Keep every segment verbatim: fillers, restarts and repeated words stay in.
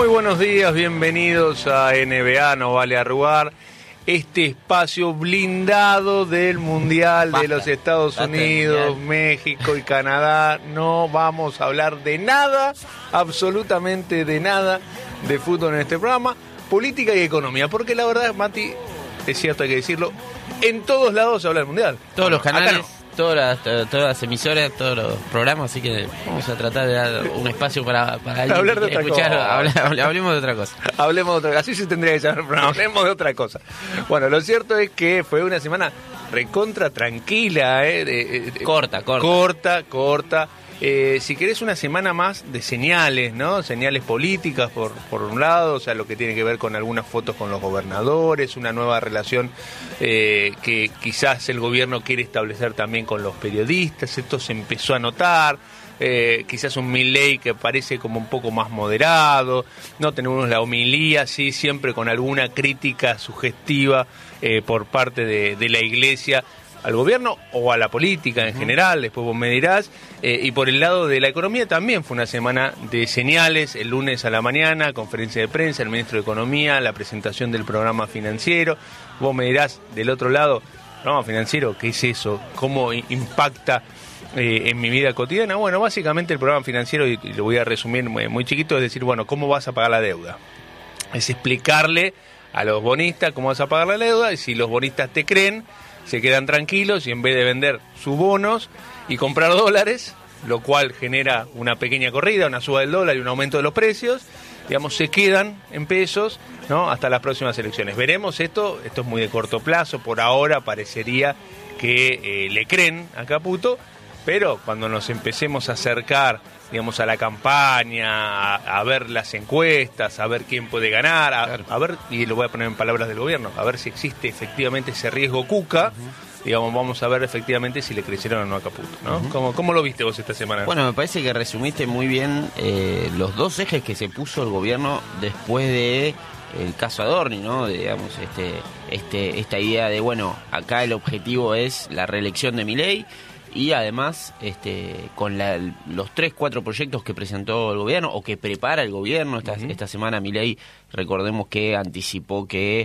Muy buenos días, bienvenidos a N B A, no vale arrugar, este espacio blindado del Mundial Basta. de los Estados Basta Unidos, México y Canadá. No vamos a hablar de nada, absolutamente de nada de fútbol en este programa, política y economía, porque la verdad, Mati, es cierto, hay que decirlo, en todos lados se habla del Mundial. Todos bueno, los canales, todas las, todas las emisoras, todos los programas, así que vamos a tratar de dar un espacio para, para alguien hablar que de otra escuchar, cosa. Habla, hablemos de otra cosa. Hablemos de otra cosa, así se tendría que llamar el programa, hablemos de otra cosa. Bueno, lo cierto es que fue una semana recontra tranquila, ¿eh? De, de, corta, corta. Corta, corta. Eh, si querés una semana más de señales, ¿no? Señales políticas por, por un lado, o sea, lo que tiene que ver con algunas fotos con los gobernadores, una nueva relación eh, que quizás el gobierno quiere establecer también con los periodistas, esto se empezó a notar, eh, quizás un Milei que parece como un poco más moderado, no tenemos la homilía, sí, siempre con alguna crítica sugestiva eh, por parte de, de la iglesia, al gobierno o a la política en general, después vos me dirás, eh, y por el lado de la economía también fue una semana de señales, el lunes a la mañana, conferencia de prensa, el ministro de Economía, la presentación del programa financiero, vos me dirás, del otro lado, programa financiero, ¿qué es eso? ¿Cómo impacta eh, en mi vida cotidiana? Bueno, básicamente el programa financiero, y, y lo voy a resumir muy, muy chiquito, es decir, bueno, ¿cómo vas a pagar la deuda? Es explicarle a los bonistas cómo vas a pagar la deuda, y si los bonistas te creen, se quedan tranquilos y en vez de vender sus bonos y comprar dólares, lo cual genera una pequeña corrida, una suba del dólar y un aumento de los precios, digamos, se quedan en pesos, ¿no? Hasta las próximas elecciones. Veremos esto, esto es muy de corto plazo, por ahora parecería que eh, le creen a Caputo, pero cuando nos empecemos a acercar, digamos, a la campaña, a, a ver las encuestas, a ver quién puede ganar, a, a ver, y lo voy a poner en palabras del gobierno, a ver si existe efectivamente ese riesgo Cuca, uh-huh. digamos, vamos a ver efectivamente si le crecieron o no a Caputo, ¿no? Uh-huh. ¿Cómo, ¿Cómo lo viste vos esta semana? Bueno, me parece que resumiste muy bien eh, los dos ejes que se puso el gobierno después de el caso Adorni, ¿no? De, digamos, este, este, esta idea de, bueno, acá el objetivo es la reelección de Milei. Y además, este, con la, los tres, cuatro proyectos que presentó el gobierno o que prepara el gobierno esta, uh-huh. esta semana, Milei, recordemos que anticipó que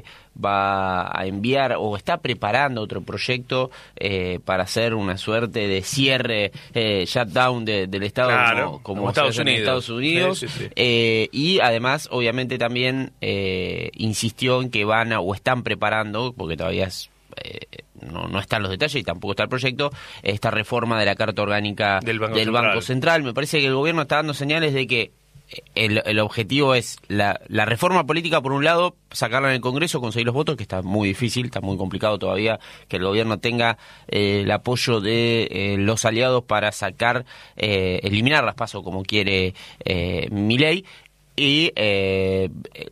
va a enviar o está preparando otro proyecto eh, para hacer una suerte de cierre, eh, shutdown de, del Estado, claro, como, como, como Estados, Unidos. en Estados Unidos. Sí, sí, sí. Eh, y además, obviamente, también eh, insistió en que van a, o están preparando, porque todavía es... Eh, no, no están los detalles y tampoco está el proyecto, esta reforma de la Carta Orgánica del Banco, del Central. Banco Central. Me parece que el gobierno está dando señales de que el, el objetivo es la, la reforma política, por un lado, sacarla en el Congreso, conseguir los votos, que está muy difícil, está muy complicado todavía que el gobierno tenga eh, el apoyo de eh, los aliados para sacar, eh, eliminar las PASO como quiere eh, Milei, y... Eh,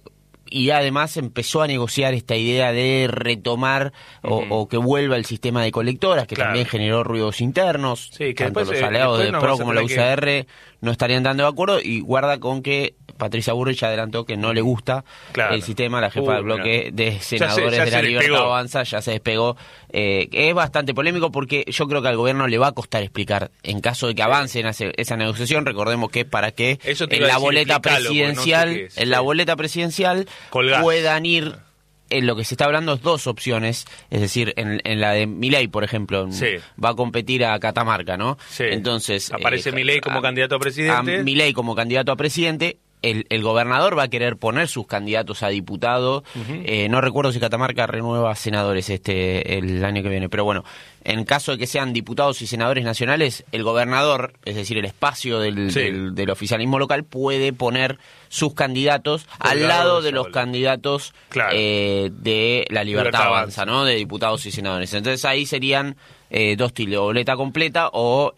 Y además empezó a negociar esta idea de retomar o, uh-huh. o que vuelva el sistema de colectoras, que claro. también generó ruidos internos. Sí, que tanto después, los aliados eh, de PRO como la U C R que... no estarían dando de acuerdo, y guarda con que Patricia Bullrich adelantó que no le gusta claro. el sistema, la jefa uh, del bloque no. de senadores ya se, ya de la Libertad Avanza ya se despegó, eh, que es bastante polémico porque yo creo que al gobierno le va a costar explicar en caso de que avance en esa negociación. Recordemos que para que en la, decir, boleta presidencial, no sé es, en sí. la boleta presidencial Colgás. puedan ir, en lo que se está hablando es dos opciones, es decir, en, en la de Milei, por ejemplo, sí. va a competir a Catamarca, ¿no? Sí. Entonces aparece eh, Milei como a, candidato a presidente. A Milei como candidato a presidente. El, el gobernador va a querer poner sus candidatos a diputado. Uh-huh. Eh, no recuerdo si Catamarca renueva senadores este el año que viene, pero bueno, en caso de que sean diputados y senadores nacionales, el gobernador, es decir, el espacio del, sí. del, del oficialismo local, puede poner sus candidatos Colgado al lado de los candidatos claro. eh, de la Libertad, Libertad Avanza, ¿no? De diputados y senadores. Entonces ahí serían eh, dos tiles, boleta completa o